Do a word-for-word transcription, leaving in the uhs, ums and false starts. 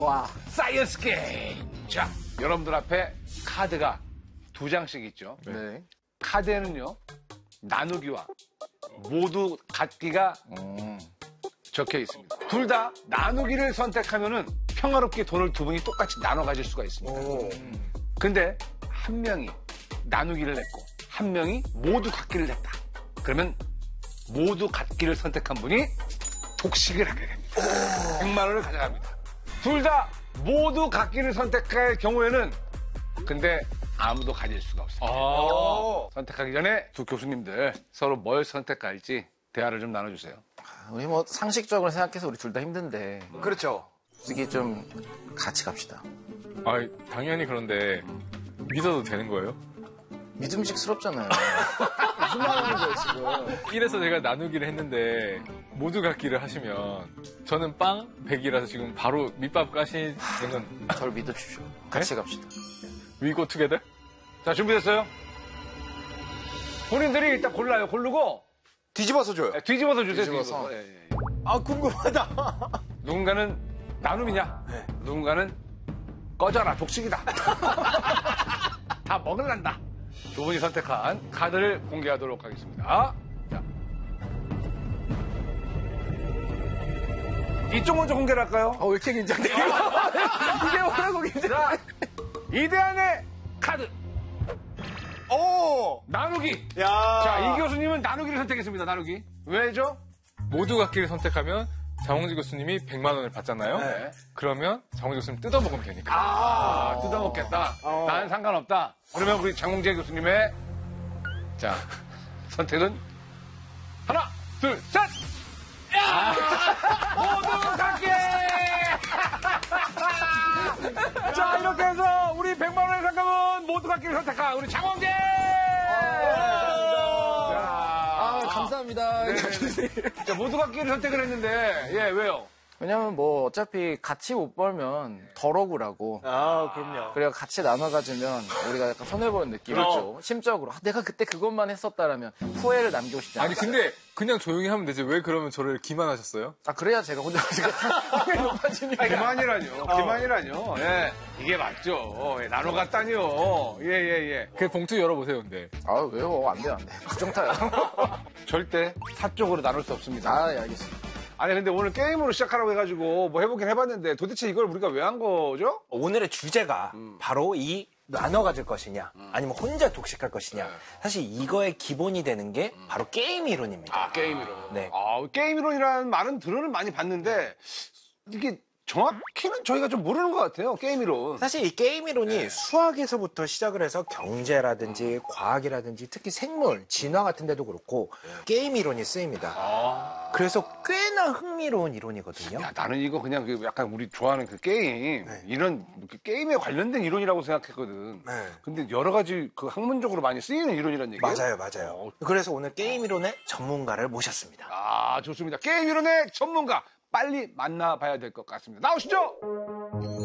와. 사이언스 게임. 자, 여러분들 앞에 카드가 두 장씩 있죠. 네. 카드에는요, 나누기와 모두 갖기가 음. 적혀 있습니다. 둘 다 나누기를 선택하면은 평화롭게 돈을 두 분이 똑같이 나눠 가질 수가 있습니다. 오. 근데 한 명이 나누기를 냈고 한 명이 모두 갖기를 냈다. 그러면 모두 갖기를 선택한 분이 독식을 하게 됩니다. 백만 원을 가져갑니다. 둘 다 모두 갖기를 선택할 경우에는 근데 아무도 가질 수가 없습니다. 아. 선택하기 전에 두 교수님들 서로 뭘 선택할지 대화를 좀 나눠주세요. 우리 뭐 상식적으로 생각해서 우리 둘 다 힘든데. 그렇죠. 솔직히 좀 같이 갑시다. 아, 당연히 그런데 믿어도 되는 거예요? 믿음직스럽잖아요. 무슨 말 하는 거예요, 지금? 이래서 제가 나누기를 했는데 모두 갖기를 하시면 저는 빵 백이라서 지금 바로 밑밥 까시는 건 저를 믿어주십시오. 같이 갑시다. We go together? 자, 준비됐어요? 본인들이 일단 골라요. 고르고 뒤집어서 줘요. 네, 뒤집어서 주세요. 뒤집어서. 뒤집어서. 예, 예, 예. 아, 궁금하다. 누군가는 나눔이냐? 네. 누군가는 꺼져라, 독식이다. 다 먹을란다. 두 분이 선택한 카드를 공개하도록 하겠습니다. 자. 이쪽 먼저 공개를 할까요? 어, 왜 이렇게 긴장돼? 이게 뭐라고 긴장? 자, 이대안의 카드. 오! 나누기. 야. 자, 이 교수님은 나누기를 선택했습니다. 나누기. 왜죠? 모두 갖기를 선택하면 장홍지 교수님이 백만 원을 받잖아요. 네. 그러면 장홍지 교수님 뜯어먹으면 되니까. 아, 뜯어먹겠다. 어. 난 상관없다. 그러면 우리 장홍재 교수님의 자 선택은 하나, 둘, 셋. 야! 모두 갖기. 자, 이렇게 해서 우리 백만 원의 상금은 모두 갖기를 선택한 우리 장홍재. 아, 감사합니다. 자, 모두 갖기를 선택을 했는데, 예, 왜요? 왜냐면 뭐 어차피 같이 못 벌면 덜 억울하고. 아, 그럼요. 그래야 같이 나눠 가지면 우리가 약간 손해보는 느낌이죠. 심적으로. 아, 내가 그때 그것만 했었다라면 후회를 남기고 싶지 않아요. 아니 근데 그냥 조용히 하면 되지 왜 그러면 저를 기만하셨어요? 아, 그래야 제가 혼자 제가 높아지니까. 기만이라뇨, 기만이라뇨. 예, 이게 맞죠. 예, 나눠 갔다니요. 예, 예, 예. 그 봉투 열어보세요 근데. 아, 왜요? 안 돼, 안 돼. 부정타요. 절대 사적으로 나눌 수 없습니다. 아, 예, 알겠습니다. 아니 근데 오늘 게임으로 시작하라고 해가지고 뭐 해보긴 해봤는데 도대체 이걸 우리가 왜 한 거죠? 오늘의 주제가 바로 이 나눠 가질 것이냐, 아니면 혼자 독식할 것이냐. 사실 이거의 기본이 되는 게 바로 게임 이론입니다. 아 게임 이론. 네. 아 게임 이론이라는 말은 들어는 많이 봤는데 이게 정확히는 저희가 좀 모르는 것 같아요. 게임 이론. 사실 이 게임 이론이 수학에서부터 시작을 해서 경제라든지 과학이라든지 특히 생물, 진화 같은 데도 그렇고 게임 이론이 쓰입니다. 그래서 꽤나 흥미로운 이론이거든요. 야 나는 이거 그냥 그 약간 우리 좋아하는 그 게임 네. 이런 그 게임에 관련된 이론이라고 생각했거든. 네. 근데 여러 가지 그 학문적으로 많이 쓰이는 이론이라는 얘기예요? 맞아요, 맞아요. 그래서 오늘 게임 이론의 전문가를 모셨습니다. 아 좋습니다. 게임 이론의 전문가 빨리 만나봐야 될 것 같습니다. 나오시죠.